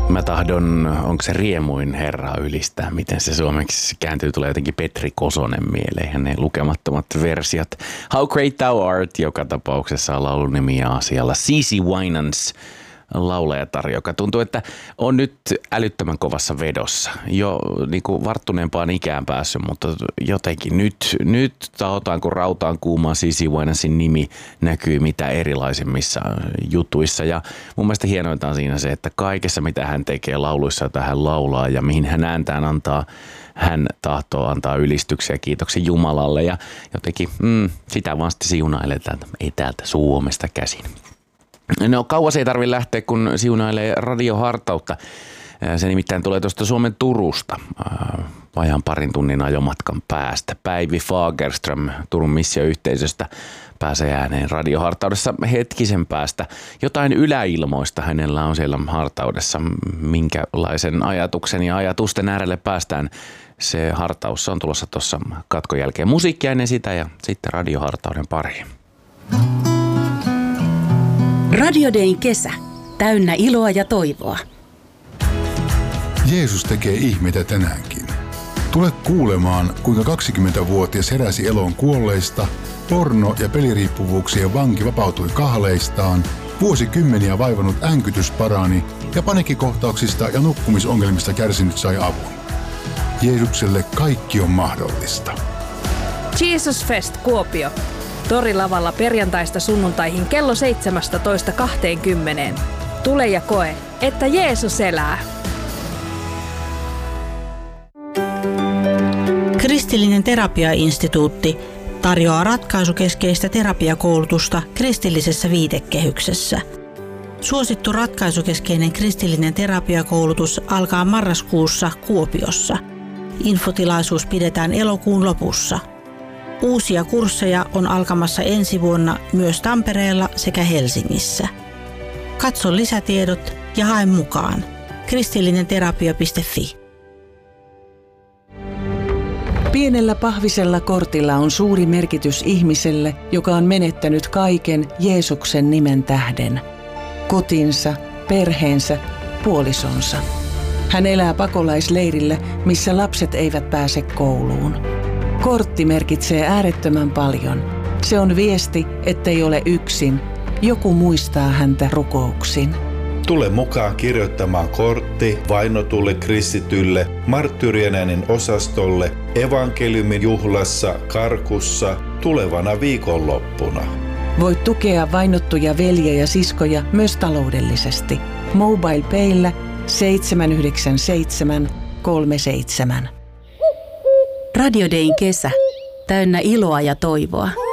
Mä tahdon, onko se riemuin Herraa ylistää, miten se suomeksi kääntyy, tulee jotenkin Petri Kosonen mieleen ja ne lukemattomat versiot. How Great Thou Art, joka tapauksessa on laulun nimi ja asialla CeCe Winans laulajatar, joka tuntuu, että on nyt älyttömän kovassa vedossa. Jo niin kuin varttuneempaan ikään päässyt, mutta jotenkin nyt tahotaan kun rautaan kuumaa CeCe Winansin nimi näkyy mitä erilaisimmissa jutuissa. Ja mun mielestä hienointa on siinä se, että kaikessa mitä hän tekee lauluissa, jota hän laulaa ja mihin hän ääntään antaa, hän tahtoo antaa ylistyksiä ja kiitoksia Jumalalle ja jotenkin sitä vaan sitten siunailee täältä Suomesta käsin. No kauas ei tarvitse lähteä, kun siunailee radiohartautta. Se nimittäin tulee tuosta Suomen Turusta vajaan parin tunnin ajomatkan päästä. Päivi Fagerström Turun missioyhteisöstä pääsee ääneen radiohartaudessa hetkisen päästä. Jotain yläilmoista hänellä on siellä hartaudessa. Minkälaisen ajatuksen ja ajatusten äärelle päästään. Se hartaus on tulossa tuossa katkon jälkeen. Musiikkia ennen sitä ja sitten radiohartauden pariin. Radio Dayn kesä. Täynnä iloa ja toivoa. Jeesus tekee ihmeitä tänäänkin. Tule kuulemaan, kuinka 20-vuotias heräsi eloon kuolleista, porno- ja peliriippuvuuksien vanki vapautui kahleistaan, vuosikymmeniä vaivannut änkytys parani ja paniikkikohtauksista ja nukkumisongelmista kärsinyt sai avun. Jeesukselle kaikki on mahdollista. Jesus Fest Kuopio. Torilavalla perjantaista sunnuntaihin kello 17:20. Tule ja koe, että Jeesus elää. Kristillinen terapiainstituutti tarjoaa ratkaisukeskeistä terapiakoulutusta kristillisessä viitekehyksessä. Suosittu ratkaisukeskeinen kristillinen terapiakoulutus alkaa marraskuussa Kuopiossa. Infotilaisuus pidetään elokuun lopussa. Uusia kursseja on alkamassa ensi vuonna myös Tampereella sekä Helsingissä. Katso lisätiedot ja hae mukaan. kristillinenterapia.fi. Pienellä pahvisella kortilla on suuri merkitys ihmiselle, joka on menettänyt kaiken Jeesuksen nimen tähden. Kotinsa, perheensä, puolisonsa. Hän elää pakolaisleirillä, missä lapset eivät pääse kouluun. Kortti merkitsee äärettömän paljon. Se on viesti, ettei ole yksin. Joku muistaa häntä rukouksin. Tule mukaan kirjoittamaan kortti vainotulle kristitylle, marttyyrien äänen osastolle, evankeliumin juhlassa Karkussa tulevana viikonloppuna. Voit tukea vainottuja veljiä ja siskoja myös taloudellisesti. Mobile Payllä 797 37. Radio Dayn kesä. Täynnä iloa ja toivoa.